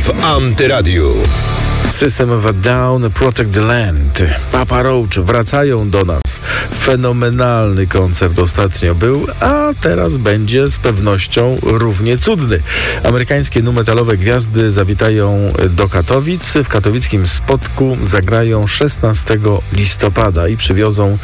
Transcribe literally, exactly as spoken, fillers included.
w Antyradiu. System of a Down, Protect the Land. Papa Roach wracają do nas. Fenomenalny koncert ostatnio był, a teraz będzie z pewnością równie cudny. Amerykańskie nu-metalowe gwiazdy zawitają do Katowic. W katowickim Spodku zagrają szesnastego listopada i przywiozą